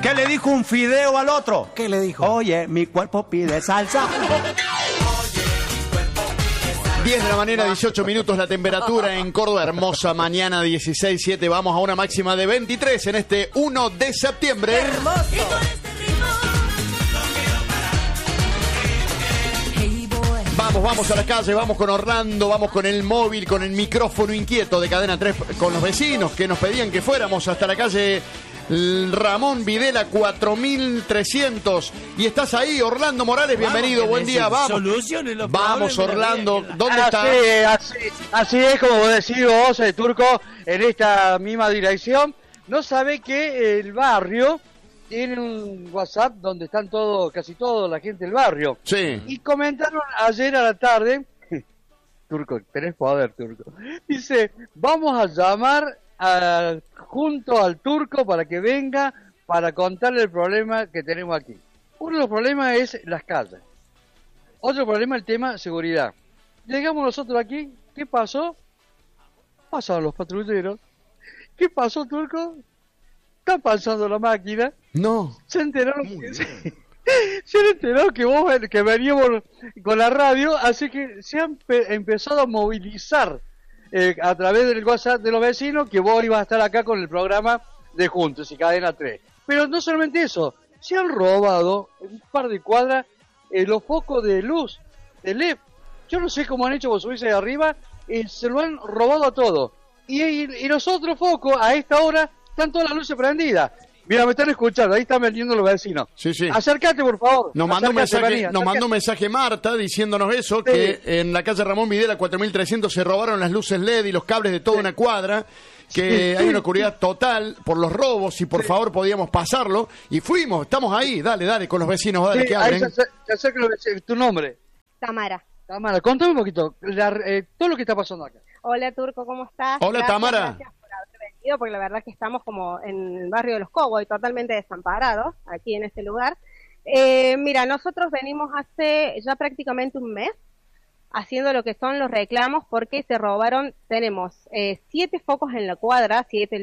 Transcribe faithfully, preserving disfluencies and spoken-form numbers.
¿Qué le dijo un fideo al otro? ¿Qué le dijo? Oye, mi cuerpo pide salsa. diez de la mañana, dieciocho minutos la temperatura en Córdoba. Hermosa mañana, dieciséis siete. Vamos a una máxima de veintitrés en este uno de septiembre. Hermoso. Vamos, vamos a la calle, vamos con Orlando, vamos con el móvil, con el micrófono inquieto de Cadena tres, con los vecinos que nos pedían que fuéramos hasta la calle Ramón Videla cuatro mil trescientos. Y estás ahí, Orlando Morales, bienvenido, buen día, vamos. Vamos, Orlando, ¿dónde estás? Así, así, así es como vos decís vos, eh, Turco, en esta misma dirección. No sabe que el barrio tiene un WhatsApp donde están todo, casi toda la gente del barrio. Sí. Y comentaron ayer a la tarde, Turco, tenés poder, Turco. Dice, vamos a llamar a, junto al Turco para que venga para contarle el problema que tenemos aquí. Uno de los problemas es las calles. Otro problema es el tema seguridad. Llegamos nosotros aquí, ¿qué pasó? Pasaron los patrulleros. ¿Qué pasó, Turco? Está pasando la máquina. No. Se enteró que, se, se enteró que vos que veníamos con la radio, así que se han pe- empezado a movilizar eh, a través del WhatsApp de los vecinos que vos ibas a estar acá con el programa de Juntos y Cadena tres. Pero no solamente eso, se han robado en un par de cuadras eh, los focos de luz de L E D. Yo no sé cómo han hecho vos subirse de arriba, eh, se lo han robado a todo. Y, y, y los otros focos a esta hora están todas las luces prendidas. Mira, me están escuchando, ahí están vendiendo los vecinos. Sí, sí. Acércate, por favor. Nos mandó, un Acércate, mensaje, vení, nos acércate. mandó un mensaje Marta diciéndonos eso, Sí. que en la calle Ramón Videla cuatro mil trescientos se robaron las luces L E D y los cables de toda Sí. una cuadra, que Sí. hay una oscuridad total por los robos y por favor podíamos pasarlo. Y fuimos, estamos ahí, dale, dale, con los vecinos, dale, Sí, que ahí hablen. se, se acerca los vecinos. Tu nombre. Tamara. Tamara, contame un poquito, la, eh, todo lo que está pasando acá. Hola, Turco, ¿cómo estás? Hola, Gracias, Tamara. Gracias por haber venido, porque la verdad que estamos como en el barrio de Los Cobos y totalmente desamparados aquí en este lugar. Eh, mira, nosotros venimos hace ya prácticamente un mes haciendo lo que son los reclamos porque se robaron, tenemos eh, siete focos en la cuadra, siete